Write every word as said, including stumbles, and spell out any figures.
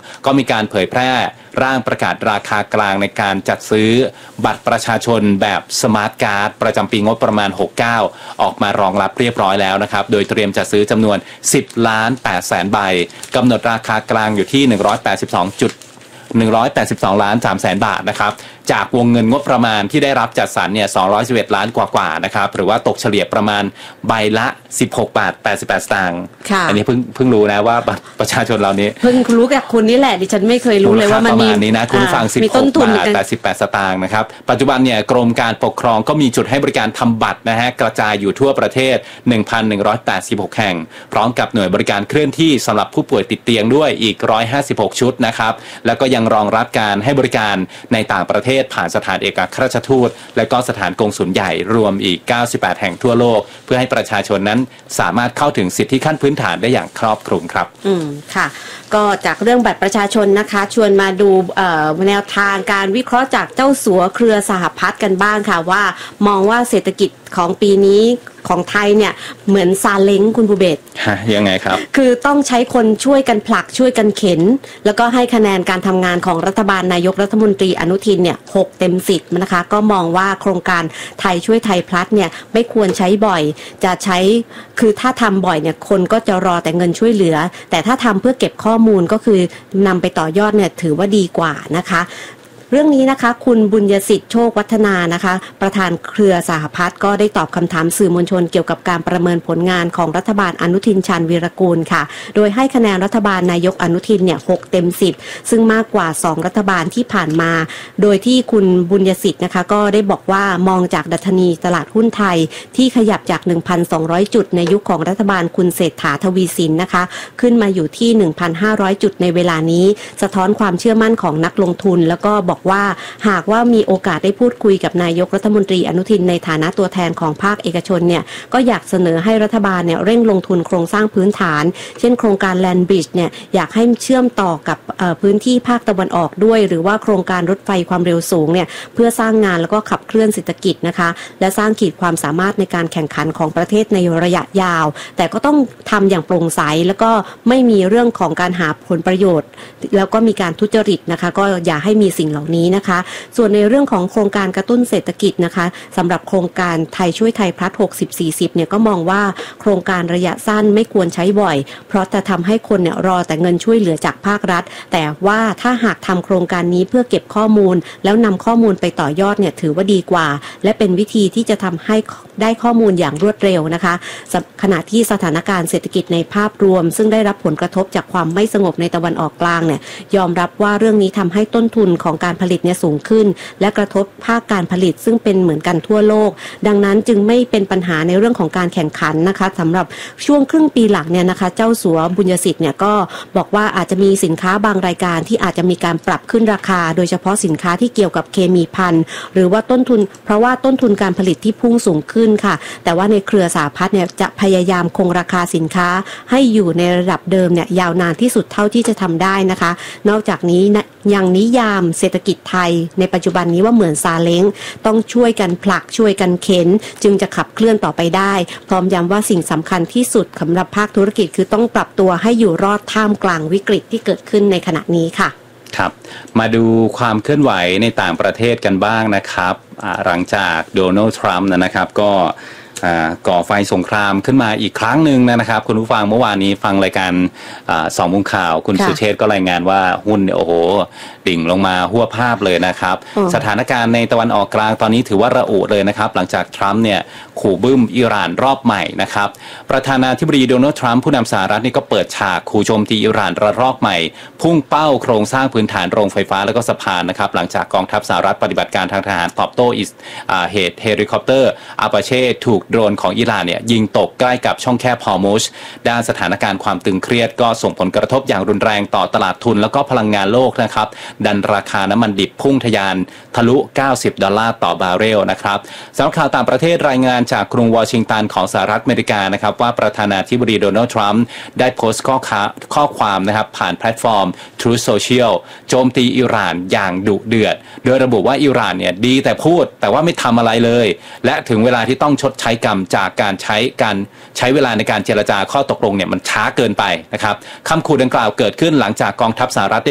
ก็มีการเผยแพร่ร่างประกาศราคากลางในการจัดซื้อบัตรประชาชนแบบสมาร์ทการ์ดประจำปีงบประมาณหกสิบเก้าออกมารองรับเรียบร้อยแล้วนะครับโดยเตรียมจัดซื้อจำนวนสิบล้านแปดแสนใบกำหนดราคากลางอยู่ที่หนึ่งร้อยแปดสิบสองจุดหนึ่งร้อยแปดสิบสองล้านสามแสนบาทนะครับจากวงเงินงบประมาณที่ได้รับจัดสรรเนี่ยสองร้อยสิบเอ็ดล้านกว่าๆนะครับหรือว่าตกเฉลี่ยประมาณใบละสิบหกบาทแปดสิบแปดสตางค์อันนี้เพิ่งเพิ่งรู้นะว่าประชาชนเรานี้เพิ่งรู้จากคุณนี่แหละดิฉันไม่เคยรู้เลยว่ามันมีประมาณนี้นะคุณฟังสิบหกบาทแปดสิบแปดสตางค์นะครับปัจจุบันเนี่ยกรมการปกครองก็มีจุดให้บริการทำบัตรนะฮะกระจายอยู่ทั่วประเทศ หนึ่งพันหนึ่งร้อยแปดสิบหก แห่งพร้อมกับหน่วยบริการเคลื่อนที่สำหรับผู้ป่วยติดเตียงด้วยอีกหนึ่งร้อยห้าสิบหกชุดนะครับแล้วก็ยังรองรับการให้บริการในต่างประเทศผ่านสถานเอกอัครราชทูตและก็สถานกงสุลใหญ่รวมอีกเก้าสิบแปดแห่งทั่วโลกเพื่อให้ประชาชนนั้นสามารถเข้าถึงสิทธิขั้นพื้นฐานได้อย่างครอบคลุมครับอืมค่ะก็จากเรื่องบัตรประชาชนนะคะชวนมาดูแนวทางการวิเคราะห์จากเจ้าสัวเครือสหพัฒน์กันบ้างค่ะว่ามองว่าเศรษฐกิจของปีนี้ของไทยเนี่ยเหมือนซาเล้งคุณภูเบศรยังไงครับคือต้องใช้คนช่วยกันผลักช่วยกันเข็นแล้วก็ให้คะแนนการทำงานของรัฐบาลนายกรัฐมนตรีอนุทินเนี่ยหกเต็มสิบนะคะก็มองว่าโครงการไทยช่วยไทยพลัสเนี่ยไม่ควรใช้บ่อยจะใช้คือถ้าทำบ่อยเนี่ยคนก็จะรอแต่เงินช่วยเหลือแต่ถ้าทำเพื่อเก็บข้อมูลก็คือนำไปต่อยอดเนี่ยถือว่าดีกว่านะคะเรื่องนี้นะคะคุณบุญยสิทธิ์โชควัฒนานะคะประธานเครือสหพัฒน์ก็ได้ตอบคำถามสื่อมวลชนเกี่ยวกับการประเมินผลงานของรัฐบาลอนุทินชาญวีรกูลค่ะโดยให้คะแนนรัฐบาลนายกอนุทินเนี่ยหกเต็มสิบซึ่งมากกว่าสองรัฐบาลที่ผ่านมาโดยที่คุณบุญยสิทธิ์นะคะก็ได้บอกว่ามองจากดัชนีตลาดหุ้นไทยที่ขยับจาก หนึ่งพันสองร้อย จุดในยุคของรัฐบาลคุณเศรษฐาทวีสินนะคะขึ้นมาอยู่ที่ หนึ่งพันห้าร้อย จุดในเวลานี้สะท้อนความเชื่อมั่นของนักลงทุนแล้วก็บอกว่าหากว่ามีโอกาสได้พูดคุยกับนายกรัฐมนตรีอนุทินในฐานะตัวแทนของภาคเอกชนเนี่ยก็อยากเสนอให้รัฐบาลเนี่ยเร่งลงทุนโครงสร้างพื้นฐานเช่นโครงการแลนด์บริดจ์เนี่ยอยากให้เชื่อมต่อกับพื้นที่ภาคตะวันออกด้วยหรือว่าโครงการรถไฟความเร็วสูงเนี่ยเพื่อสร้างงานแล้วก็ขับเคลื่อนเศรษฐกิจนะคะและสร้างขีดความสามารถในการแข่งขันของประเทศในระยะยาวแต่ก็ต้องทำอย่างโปร่งใสแล้วก็ไม่มีเรื่องของการหาผลประโยชน์แล้วก็มีการทุจริตนะคะก็อย่าให้มีสิ่งเหล่านี้นะคะส่วนในเรื่องของโครงการกระตุ้นเศรษฐกิจนะคะสำหรับโครงการไทยช่วยไทยพลัสหกสิบ สี่สิบเนี่ยก็มองว่าโครงการระยะสั้นไม่ควรใช้บ่อยเพราะจะทำให้คนเนี่ยรอแต่เงินช่วยเหลือจากภาครัฐแต่ว่าถ้าหากทำโครงการนี้เพื่อเก็บข้อมูลแล้วนำข้อมูลไปต่อยอดเนี่ยถือว่าดีกว่าและเป็นวิธีที่จะทำให้ได้ข้อมูลอย่างรวดเร็วนะคะขณะที่สถานการณ์เศรษฐกิจในภาพรวมซึ่งได้รับผลกระทบจากความไม่สงบในตะวันออกกลางเนี่ยยอมรับว่าเรื่องนี้ทำให้ต้นทุนของการผลิตเนี่ยสูงขึ้นและกระทบภาคการผลิตซึ่งเป็นเหมือนกันทั่วโลกดังนั้นจึงไม่เป็นปัญหาในเรื่องของการแข่งขันนะคะสำหรับช่วงครึ่งปีหลังเนี่ยนะคะเจ้าสัวบุญยสิทธิ์เนี่ยก็บอกว่าอาจจะมีสินค้าบางรายการที่อาจจะมีการปรับขึ้นราคาโดยเฉพาะสินค้าที่เกี่ยวกับเคมีภัณฑ์หรือว่าต้นทุนเพราะว่าต้นทุนการผลิตที่พุ่งสูงขึ้นค่ะแต่ว่าในเครือสหพัฒน์เนี่ยจะพยายามคงราคาสินค้าให้อยู่ในระดับเดิมเนี่ยยาวนานที่สุดเท่าที่จะทำได้นะคะนอกจากนี้ยังนิยามเศรษฐกิจไทยในปัจจุบันนี้ว่าเหมือนซาเล้งต้องช่วยกันผลักช่วยกันเข็นจึงจะขับเคลื่อนต่อไปได้พร้อมย้ำว่าสิ่งสำคัญที่สุดสำหรับภาคธุรกิจคือต้องปรับตัวให้อยู่รอดท่ามกลางวิกฤตที่เกิดขึ้นในขณะนี้ค่ะครับมาดูความเคลื่อนไหวในต่างประเทศกันบ้างนะครับหลังจากโดนัลด์ทรัมป์นะครับก็ก่อไฟสงครามขึ้นมาอีกครั้งหนึ่งนะครับคุณผู้ฟังเมื่อวานนี้ฟังรายการสองมุมข่าวคุณสุเชษฐ์ก็รายงานว่าหุ้นเนี่ยโอ้โหดิ่งลงมาหัวภาพเลยนะครับสถานการณ์ในตะวันออกกลางตอนนี้ถือว่าระอุเลยนะครับหลังจากทรัมป์เนี่ยขู่บึ้มอิหร่านรอบใหม่นะครับประธานาธิบดีโดนัลด์ทรัมป์ผู้นำสหรัฐนี่ก็เปิดฉากขู่โจมตีอิหร่านระลอกใหม่พุ่งเป้าโครงสร้างพื้นฐานโรงไฟฟ้าและก็สะพานนะครับหลังจากกองทัพสหรัฐปฏิบัติการทางทหารตอบโต้เหตุเฮลิคอปเตอร์อาปาเช่ถูกโดรนของอิหร่านเนี่ยยิงตกใกล้กับช่องแคบฮอร์มุซด้านสถานการณ์ความตึงเครียดก็ส่งผลกระทบอย่างรุนแรงต่อตลาดทุนแล้วก็พลังงานโลกนะครับดันราคาน้ำมันดิบพุ่งทะยานทะลุเก้าสิบดอลลาร์ต่อบาร์เรลนะครับสำหรับข่าวต่างประเทศรายงานจากกรุงวอชิงตันของสหรัฐอเมริกานะครับว่าประธานาธิบดีโดนัลด์ทรัมป์ได้โพสต์ข้อข้อความนะครับผ่านแพลตฟอร์ม Truth Social โจมตีอิหร่านอย่างดุเดือดโดยระบุว่าอิหร่านเนี่ยดีแต่พูดแต่ว่าไม่ทำอะไรเลยและถึงเวลาที่ต้องชดใช้กรรมจากการใช้การใช้เวลาในการเจรจาข้อตกลงเนี่ยมันช้าเกินไปนะครับคำขู่ดังกล่าวเกิดขึ้นหลังจากกองทัพสหรัฐ